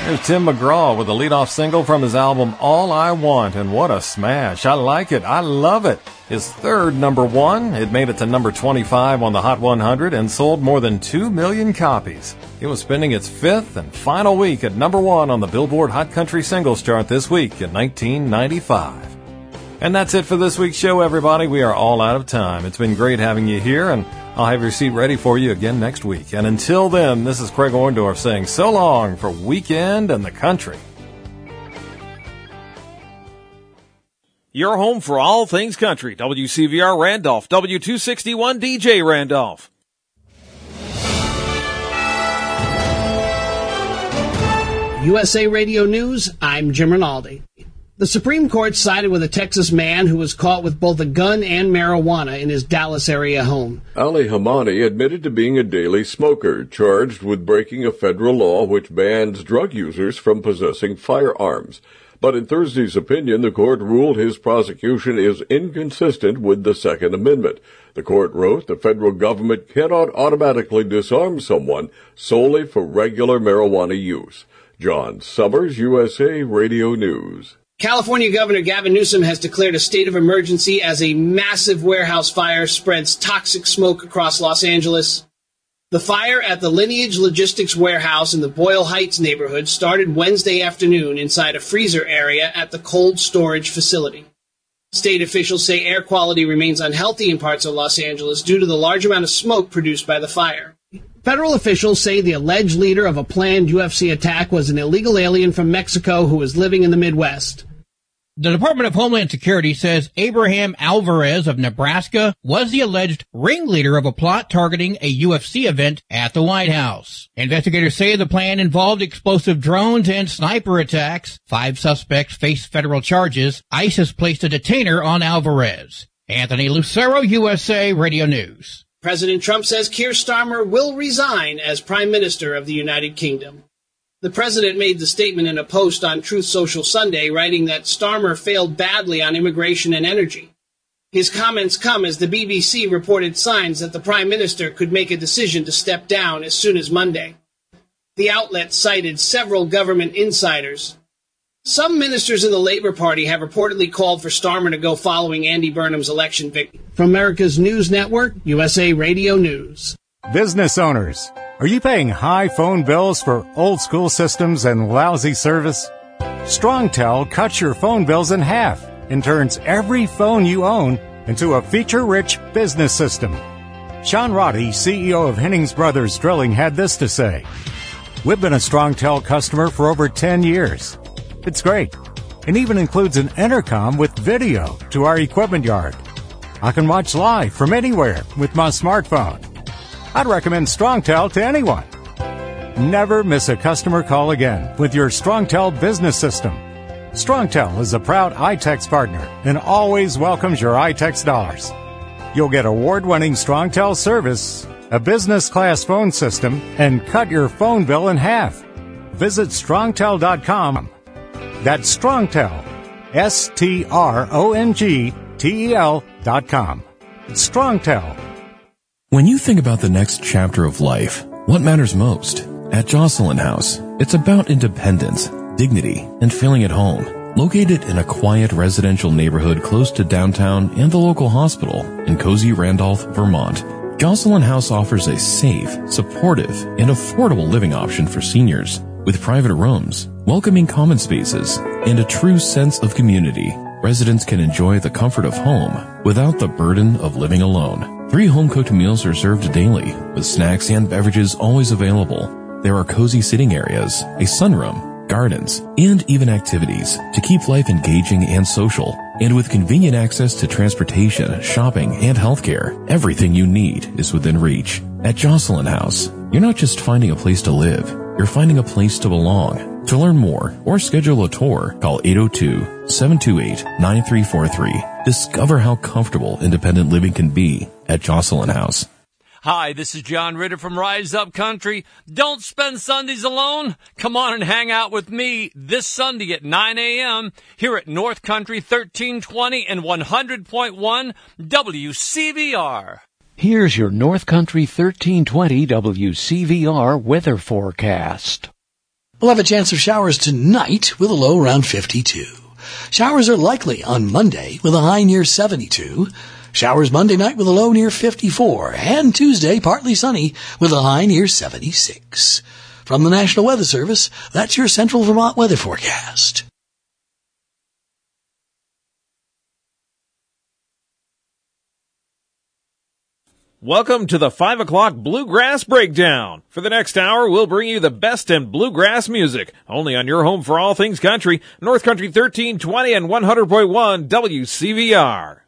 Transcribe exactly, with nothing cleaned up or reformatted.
There's Tim McGraw with a leadoff single from his album All I Want, and what a smash. I like it. I love it. His third number one. It made it to number twenty-five on the Hot one hundred and sold more than two million copies. It was spending its fifth and final week at number one on the Billboard Hot Country Singles Chart this week in nineteen ninety-five. And that's it for this week's show, everybody. We are all out of time. It's been great having you here, and I'll have your seat ready for you again next week. And until then, this is Craig Orndorff saying so long for Weekend and the Country. Your home for all things country. W C V R Randolph, W two sixty-one D J Randolph. U S A Radio News, I'm Jim Rinaldi. The Supreme Court sided with a Texas man who was caught with both a gun and marijuana in his Dallas area home. Ali Hamani admitted to being a daily smoker, charged with breaking a federal law which bans drug users from possessing firearms. But in Thursday's opinion, the court ruled his prosecution is inconsistent with the Second Amendment. The court wrote the federal government cannot automatically disarm someone solely for regular marijuana use. John Summers, U S A Radio News. California Governor Gavin Newsom has declared a state of emergency as a massive warehouse fire spreads toxic smoke across Los Angeles. The fire at the Lineage Logistics warehouse in the Boyle Heights neighborhood started Wednesday afternoon inside a freezer area at the cold storage facility. State officials say air quality remains unhealthy in parts of Los Angeles due to the large amount of smoke produced by the fire. Federal officials say the alleged leader of a planned U F C attack was an illegal alien from Mexico who was living in the Midwest. The Department of Homeland Security says Abraham Alvarez of Nebraska was the alleged ringleader of a plot targeting a U F C event at the White House. Investigators say the plan involved explosive drones and sniper attacks. Five suspects face federal charges. ICE has placed a detainer on Alvarez. Anthony Lucero, U S A Radio News. President Trump says Keir Starmer will resign as Prime Minister of the United Kingdom. The president made the statement in a post on Truth Social Sunday, writing that Starmer failed badly on immigration and energy. His comments come as the B B C reported signs that the prime minister could make a decision to step down as soon as Monday. The outlet cited several government insiders. Some ministers in the Labour Party have reportedly called for Starmer to go following Andy Burnham's election victory. From America's News Network, U S A Radio News. Business owners, are you paying high phone bills for old school systems and lousy service? StrongTel cuts your phone bills in half and turns every phone you own into a feature-rich business system. Sean Roddy, C E O of Hennings Brothers Drilling, had this to say. We've been a StrongTel customer for over ten years. It's great. It even includes an intercom with video to our equipment yard. I can watch live from anywhere with my smartphone. I'd recommend StrongTel to anyone. Never miss a customer call again with your StrongTel business system. StrongTel is a proud iTex partner and always welcomes your iTex dollars. You'll get award-winning StrongTel service, a business-class phone system, and cut your phone bill in half. Visit strongtel dot com. That's StrongTel, S T R O N G T E L dot com. StrongTel. When you think about the next chapter of life, what matters most? At Jocelyn House, it's about independence, dignity, and feeling at home. Located in a quiet residential neighborhood close to downtown and the local hospital in cozy Randolph, Vermont, Jocelyn House offers a safe, supportive, and affordable living option for seniors with private rooms, welcoming common spaces, and a true sense of community. Residents can enjoy the comfort of home without the burden of living alone. Three home-cooked meals are served daily, with snacks and beverages always available. There are cozy sitting areas, a sunroom, gardens, and even activities to keep life engaging and social. And with convenient access to transportation, shopping, and healthcare, everything you need is within reach. At Jocelyn House, you're not just finding a place to live, you're finding a place to belong. To learn more or schedule a tour, call eight oh two, seven two eight, nine three four three. Discover how comfortable independent living can be at Jocelyn House. Hi, this is John Ritter from Rise Up Country. Don't spend Sundays alone. Come on and hang out with me this Sunday at nine a.m. here at North Country thirteen twenty and one hundred point one W C V R. Here's your North Country thirteen twenty W C V R weather forecast. We'll have a chance of showers tonight with a low around fifty-two. Showers are likely on Monday with a high near seventy-two. Showers Monday night with a low near fifty-four. And Tuesday, partly sunny with a high near seventy-six. From the National Weather Service, that's your Central Vermont weather forecast. Welcome to the five o'clock Bluegrass Breakdown. For the next hour, we'll bring you the best in bluegrass music, only on your home for all things country, North Country thirteen twenty and one hundred point one W C V R.